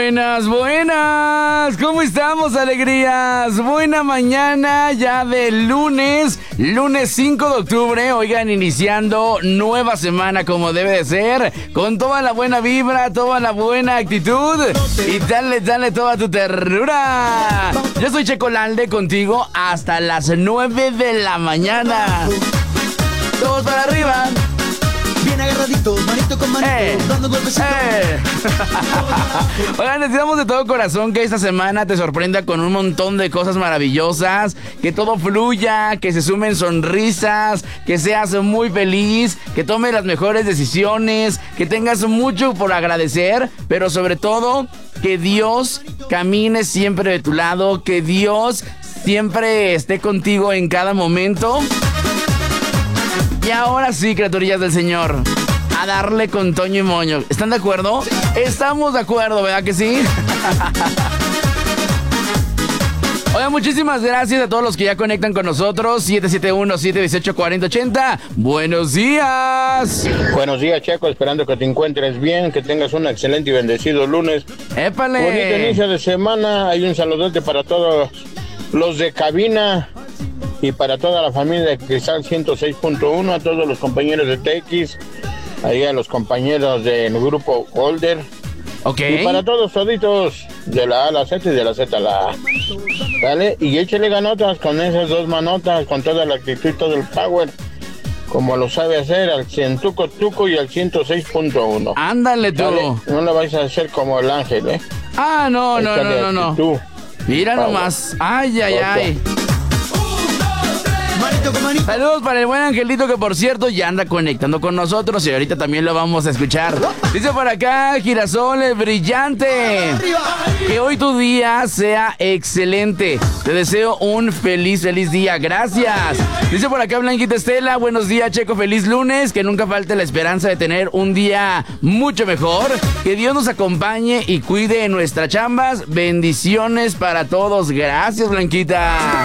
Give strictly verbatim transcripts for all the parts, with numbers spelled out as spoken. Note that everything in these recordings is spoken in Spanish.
Buenas, buenas. ¿Cómo estamos, alegrías? Buena mañana ya de lunes, lunes cinco de octubre. Oigan, iniciando nueva semana como debe de ser, con toda la buena vibra, toda la buena actitud y dale, dale toda tu ternura. Yo soy Checo Lalde contigo hasta las nueve de la mañana. Todos para arriba. Bien agarraditos, manito con manito, eh, dando golpecitos. Eh. Oigan, deseamos de todo corazón que esta semana te sorprenda con un montón de cosas maravillosas, que todo fluya, que se sumen sonrisas, que seas muy feliz, que tomes las mejores decisiones, que tengas mucho por agradecer, pero sobre todo, que Dios camine siempre de tu lado, que Dios siempre esté contigo en cada momento. Y ahora sí, criaturillas del Señor, a darle con Toño y Moño. ¿Están de acuerdo? Estamos de acuerdo, ¿verdad que sí? Oigan, muchísimas gracias a todos los que ya conectan con nosotros. siete siete uno, siete uno ocho, cuatro cero ocho cero. Buenos días. Buenos días, Checo. Esperando que te encuentres bien, que tengas un excelente y bendecido lunes. ¡Épale! Bonito inicio de semana. Hay un saludote para todos los de cabina y para toda la familia de Cristal ciento seis punto uno, a todos los compañeros de T X, ahí a los compañeros del grupo Holder. Ok. Y para todos toditos, de la A a la Z y de la Z a la A. ¿Vale? Y échale ganotas con esas dos manotas, con toda la actitud y todo el power, como lo sabe hacer al cien tuco tuco y al ciento seis punto uno. Ándale tú. ¿Vale? No la vais a hacer como el ángel, ¿eh? Ah, no, no, Échale no, no, actitud. no. Mira Power. nomás. Ay, ay, ay. Manito con manito. Saludos para el buen Angelito, que por cierto ya anda conectando con nosotros y ahorita también lo vamos a escuchar. Dice por acá, Girasol el brillante, que hoy tu día sea excelente. Te deseo un feliz, feliz día. Gracias. Dice por acá Blanquita Estela, buenos días, Checo, feliz lunes. Que nunca falte la esperanza de tener un día mucho mejor. Que Dios nos acompañe y cuide en nuestras chambas. Bendiciones para todos. Gracias, Blanquita.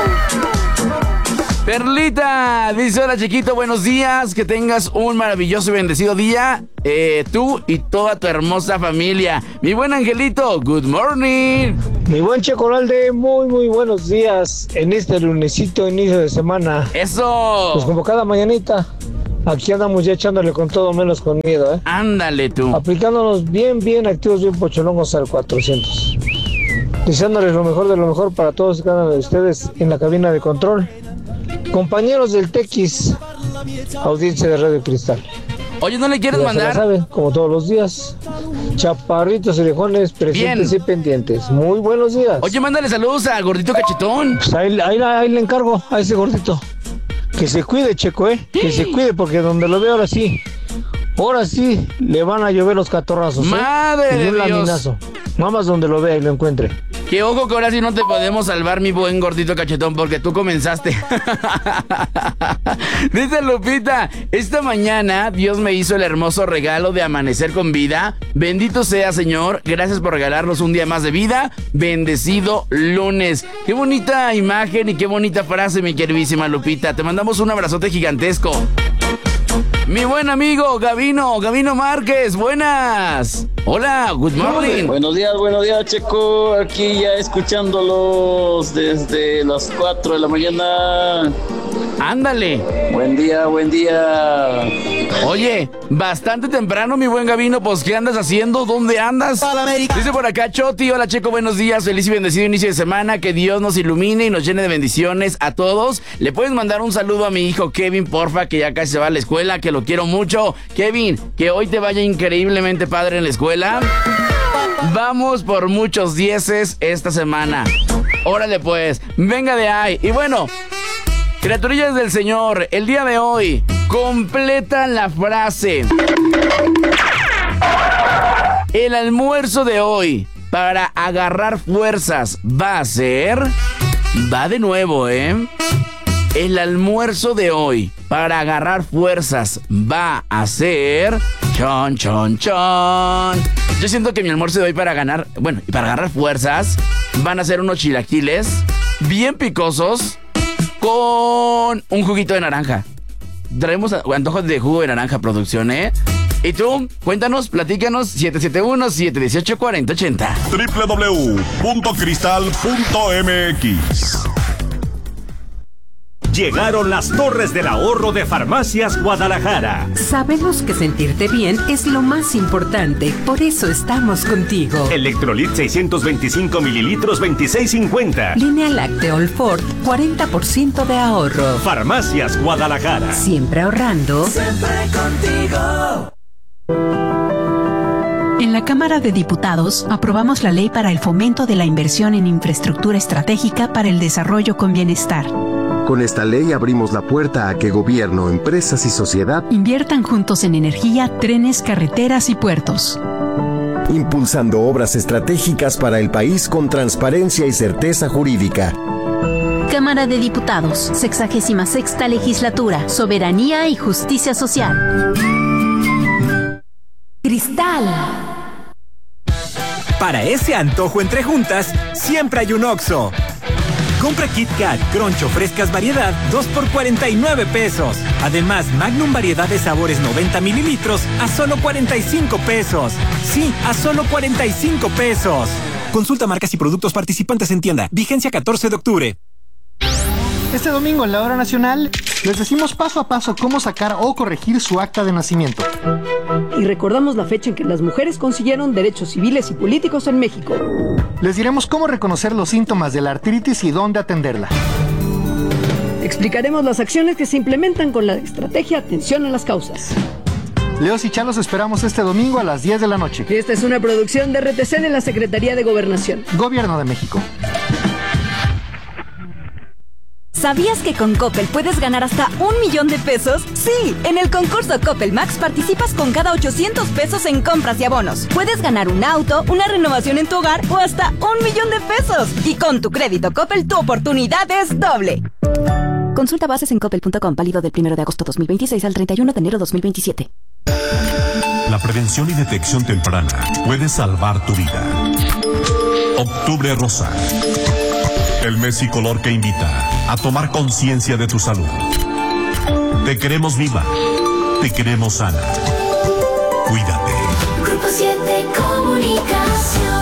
Perlita, dice: hola, chiquito, buenos días, que tengas un maravilloso y bendecido día, eh, tú y toda tu hermosa familia. Mi buen Angelito, good morning. Mi buen Checo Lalde, muy muy buenos días en este lunesito inicio de semana. Eso. Pues como cada mañanita, aquí andamos ya echándole con todo menos con miedo, ¿eh? Ándale tú. Aplicándonos bien, bien activos, bien pocholongos al cuatrocientos. Deseándoles lo mejor de lo mejor para todos y cada uno de ustedes en la cabina de control. Compañeros del T X, audiencia de Radio Cristal. Oye, ¿no le quieres Ya mandar? se la saben, como todos los días. Chaparritos orejones, presentes Bien. y pendientes. Muy buenos días. Oye, mándale saludos al gordito cachetón. Pues ahí, ahí, ahí le encargo a ese gordito. Que se cuide, Checo, ¿eh? Que se cuide, porque donde lo veo ahora sí, ahora sí le van a llover los catorrazos, ¿eh? Madre Y de un Dios. laminazo. Mamas donde lo vea y lo encuentre. Que ojo que ahora sí no te podemos salvar, mi buen gordito cachetón, porque tú comenzaste. Dice Lupita: esta mañana Dios me hizo el hermoso regalo de amanecer con vida. Bendito sea, Señor. Gracias por regalarnos un día más de vida. Bendecido lunes. Qué bonita imagen y qué bonita frase, mi queridísima Lupita. Te mandamos un abrazote gigantesco. Mi buen amigo Gavino, Gavino Márquez, buenas. Hola, good morning. Buenos días, buenos días, Checo. Aquí ya escuchándolos desde las cuatro de la mañana. Ándale. Buen día, buen día. Oye, bastante temprano, mi buen Gavino, pues ¿qué andas haciendo? ¿Dónde andas? Dice por acá Choti: hola, Checo, buenos días, feliz y bendecido inicio de semana, que Dios nos ilumine y nos llene de bendiciones a todos. ¿Le puedes mandar un saludo a mi hijo Kevin, porfa, que ya casi se va a la escuela, que lo quiero mucho? Kevin, que hoy te vaya increíblemente padre en la escuela. Vamos por muchos dieces esta semana. Órale pues, venga de ahí. Y bueno, criaturillas del Señor, el día de hoy, completa la frase. El almuerzo de hoy, para agarrar fuerzas, va a ser... Va de nuevo, ¿eh? El almuerzo de hoy, para agarrar fuerzas, va a ser... Chon, chon, chon. Yo siento que mi almuerzo de hoy para ganar... Bueno, y para agarrar fuerzas, van a ser unos chilaquiles bien picosos con un juguito de naranja. Traemos antojos de jugo de naranja, producción, ¿eh? ¿Y tú? Cuéntanos, platícanos, siete siete uno, siete uno ocho, cuatro cero ocho cero. doble u doble u doble u punto cristal punto m x. Llegaron las torres del ahorro de Farmacias Guadalajara. Sabemos que sentirte bien es lo más importante, por eso estamos contigo. Electrolit seiscientos veinticinco mililitros, veintiséis cincuenta. Línea Láctea Ford, cuarenta por ciento de ahorro. Farmacias Guadalajara. Siempre ahorrando. Siempre contigo. En la Cámara de Diputados aprobamos la ley para el fomento de la inversión en infraestructura estratégica para el desarrollo con bienestar. Con esta ley abrimos la puerta a que gobierno, empresas y sociedad inviertan juntos en energía, trenes, carreteras y puertos. Impulsando obras estratégicas para el país con transparencia y certeza jurídica. Cámara de Diputados, sexagésima sexta legislatura, soberanía y justicia social. Cristal. Para ese antojo entre juntas, siempre hay un Oxxo. Compra Kit Kat, Crunch o frescas variedad, dos por cuarenta y nueve pesos. Además, Magnum variedad de sabores noventa mililitros a solo cuarenta y cinco pesos. Sí, a solo cuarenta y cinco pesos. Consulta marcas y productos participantes en tienda. Vigencia catorce de octubre. Este domingo en la Hora Nacional les decimos paso a paso cómo sacar o corregir su acta de nacimiento. Y recordamos la fecha en que las mujeres consiguieron derechos civiles y políticos en México. Les diremos cómo reconocer los síntomas de la artritis y dónde atenderla. Explicaremos las acciones que se implementan con la estrategia Atención a las Causas. Leos y Chalos esperamos este domingo a las diez de la noche. Esta es una producción de R T C de la Secretaría de Gobernación. Gobierno de México. ¿Sabías que con Coppel puedes ganar hasta un millón de pesos? Sí, en el concurso Coppel Max participas con cada ochocientos pesos en compras y abonos. Puedes ganar un auto, una renovación en tu hogar o hasta un millón de pesos. Y con tu crédito Coppel tu oportunidad es doble. Consulta bases en coppel punto com, válido del primero de agosto dos mil veintiséis al treinta y uno de enero dos mil veintisiete. La prevención y detección temprana puede salvar tu vida. Octubre Rosa. El mes y color que invita a tomar conciencia de tu salud. Te queremos viva. Te queremos sana. Cuídate. Grupo siete Comunicación.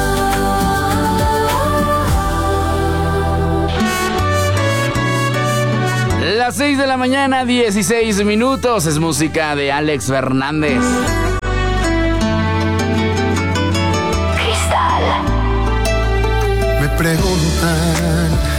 Las seis de la mañana, dieciséis minutos. Es música de Alex Fernández. Cristal. Me preguntan